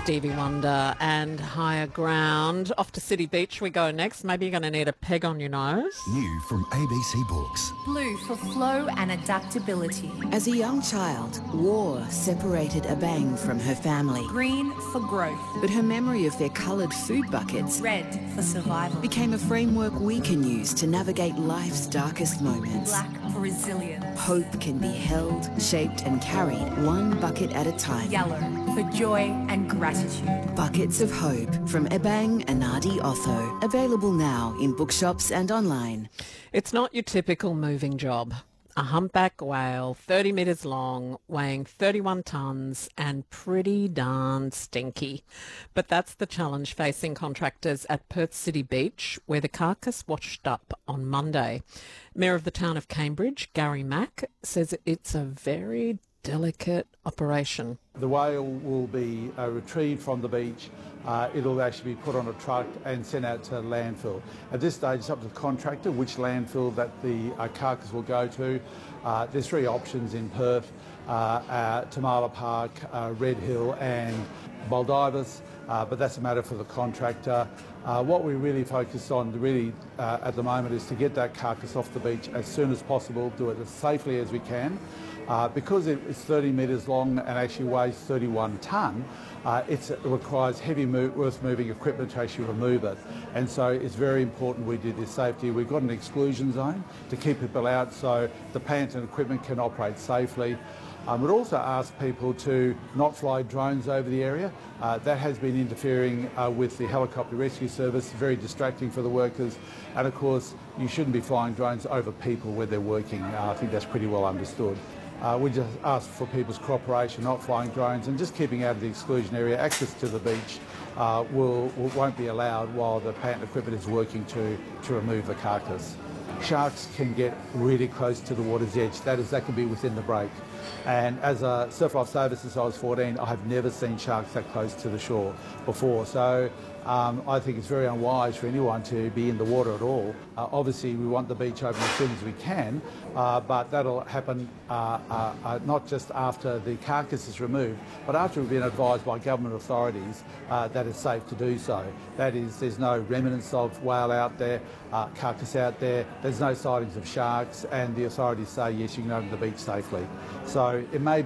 Stevie Wonder and Higher Ground. Off to City Beach we go next. Maybe you're going to need a peg on your nose. New from ABC Books. Blue for flow and adaptability. As a young child, war separated Abang from her family. Green for growth. But her memory of their coloured food buckets Red for survival. became a framework we can use to navigate life's darkest moments. Black for resilience. Hope can be held, shaped and carried one bucket at a time. Yellow for joy and gratitude. Buckets of Hope from Ebang Anadi Otho. Available now in bookshops and online. It's not your typical moving job. A humpback whale, 30 metres long, weighing 31 tonnes and pretty darn stinky. But that's the challenge facing contractors at Perth City Beach, where the carcass washed up on Monday. Mayor of the town of Cambridge, Gary Mack, says it's a very delicate operation. The whale will be retrieved from the beach. It'll actually be put on a truck and sent out to landfill. At this stage, it's up to the contractor which landfill that the carcass will go to. There's three options in Perth, Tamala Park, Red Hill and Baldivis, but that's a matter for the contractor. What we really focus on at the moment is to get that carcass off the beach as soon as possible, do it as safely as we can. Because it's 30 metres long and actually weighs 31 tonne, it requires heavy earth-moving equipment to actually remove it. And so it's very important we do this safety. We've got an exclusion zone to keep people out so the plant and equipment can operate safely. We'd also ask people to not fly drones over the area. That has been interfering with the helicopter rescue service, very distracting for the workers. And of course, you shouldn't be flying drones over people where they're working. I think that's pretty well understood. We just ask for people's cooperation, not flying drones and just keeping out of the exclusion area. Access to the beach won't be allowed while the plant equipment is working to remove the carcass. Sharks can get really close to the water's edge. That can be within the break. And as a surf life saver since I was 14, I have never seen sharks that close to the shore before. So I think it's very unwise for anyone to be in the water at all. Obviously, we want the beach open as soon as we can, but that'll happen not just after the carcass is removed, but after we've been advised by government authorities that it's safe to do so. That is, there's no remnants of whale out there, carcass out there, there's no sightings of sharks, and the authorities say, yes, you can open the beach safely. So it may